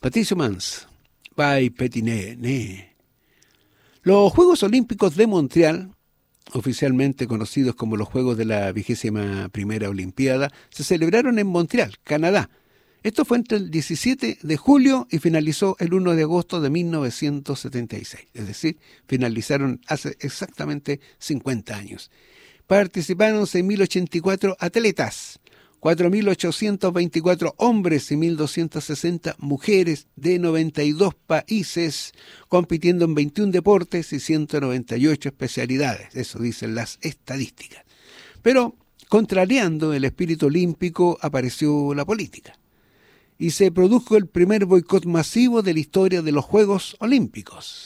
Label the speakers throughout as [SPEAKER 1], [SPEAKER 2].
[SPEAKER 1] Patricio Mans, by Petiné. Los Juegos Olímpicos de Montreal, oficialmente conocidos como los Juegos de la 21ª Olimpiada, se celebraron en Montreal, Canadá. Esto fue entre el 17 de julio y finalizó el 1 de agosto de 1976. Es decir, finalizaron hace exactamente 50 años. Participaron 6.084 atletas, 4.824 hombres y 1.260 mujeres de 92 países, compitiendo en 21 deportes y 198 especialidades. Eso dicen las estadísticas. Pero, contrariando el espíritu olímpico, apareció la política. Y se produjo el primer boicot masivo de la historia de los Juegos Olímpicos.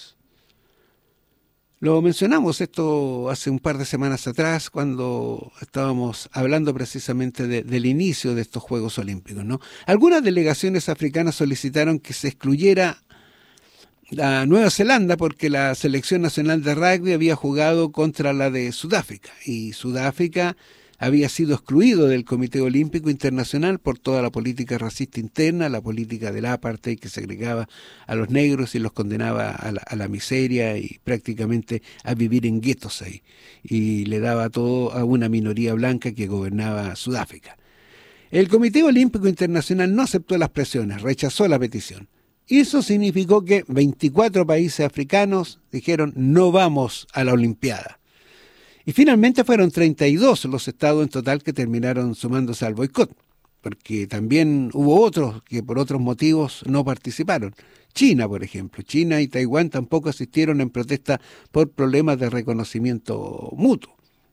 [SPEAKER 1] Lo mencionamos esto hace un par de semanas atrás cuando estábamos hablando precisamente del inicio de estos Juegos Olímpicos, ¿no? Algunas delegaciones africanas solicitaron que se excluyera a Nueva Zelanda porque la selección nacional de rugby había jugado contra la de Sudáfrica y Sudáfrica había sido excluido del Comité Olímpico Internacional por toda la política racista interna, la política del apartheid que segregaba a los negros y los condenaba a la miseria y prácticamente a vivir en guetos ahí. Y le daba todo a una minoría blanca que gobernaba Sudáfrica. El Comité Olímpico Internacional no aceptó las presiones, rechazó la petición. Y eso significó que 24 países africanos dijeron no vamos a la Olimpiada. Y finalmente fueron 32 los estados en total que terminaron sumándose al boicot, porque también hubo otros que por otros motivos no participaron. China, por ejemplo. China y Taiwán tampoco asistieron en protesta por problemas de reconocimiento mutuo.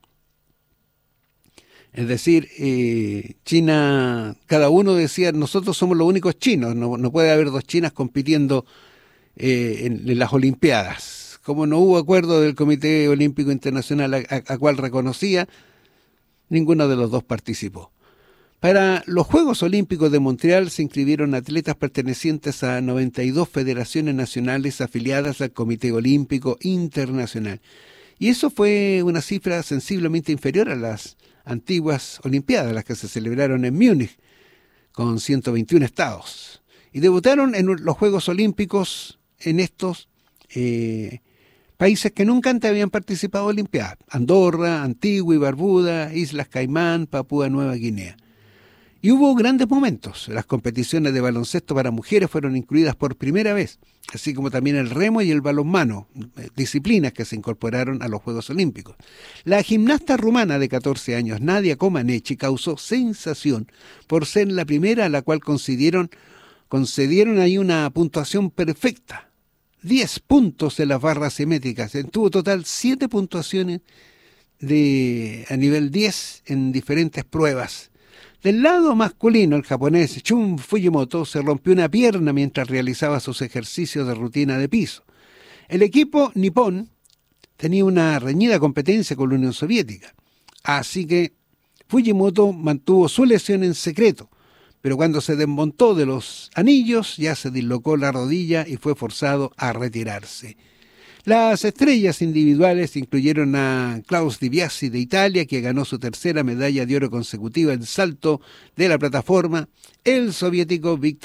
[SPEAKER 1] Es decir, China, cada uno decía, nosotros somos los únicos chinos, no puede haber dos Chinas compitiendo en las Olimpiadas. Como no hubo acuerdo del Comité Olímpico Internacional a cual reconocía, ninguno de los dos participó. Para los Juegos Olímpicos de Montreal se inscribieron atletas pertenecientes a 92 federaciones nacionales afiliadas al Comité Olímpico Internacional. Y eso fue una cifra sensiblemente inferior a las antiguas Olimpiadas, las que se celebraron en Múnich, con 121 estados. Y debutaron en los Juegos Olímpicos en estos países que nunca antes habían participado en Olimpiadas: Andorra, Antigua y Barbuda, Islas Caimán, Papúa Nueva Guinea. Y hubo grandes momentos. Las competiciones de baloncesto para mujeres fueron incluidas por primera vez, así como también el remo y el balonmano, disciplinas que se incorporaron a los Juegos Olímpicos. La gimnasta rumana de 14 años, Nadia Comaneci, causó sensación por ser la primera a la cual concedieron ahí una puntuación perfecta. 10 puntos en las barras simétricas. Tuvo total 7 puntuaciones a nivel 10 en diferentes pruebas. Del lado masculino, el japonés Shun Fujimoto se rompió una pierna mientras realizaba sus ejercicios de rutina de piso. El equipo nipón tenía una reñida competencia con la Unión Soviética, así que Fujimoto mantuvo su lesión en secreto, pero cuando se desmontó de los anillos ya se dislocó la rodilla y fue forzado a retirarse. Las estrellas individuales incluyeron a Klaus Di Biasi de Italia, que ganó su tercera medalla de oro consecutiva en salto de la plataforma, el soviético Viktor